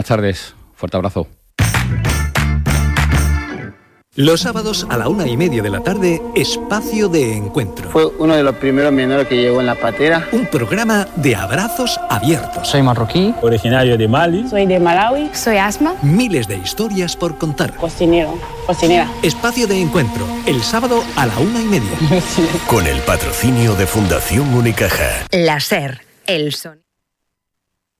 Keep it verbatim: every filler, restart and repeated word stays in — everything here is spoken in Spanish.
Buenas tardes, fuerte abrazo. Los sábados a la una y media de la tarde, Espacio de Encuentro. Fue uno de los primeros menores que llegó en la patera. Un programa de abrazos abiertos. Soy marroquí, originario de Mali. Soy de Malawi. Soy Asma. Miles de historias por contar. Cocinero, cocinera. Espacio de Encuentro, el sábado a la una y media. Con el patrocinio de Fundación Unicaja. La SER, el sonido.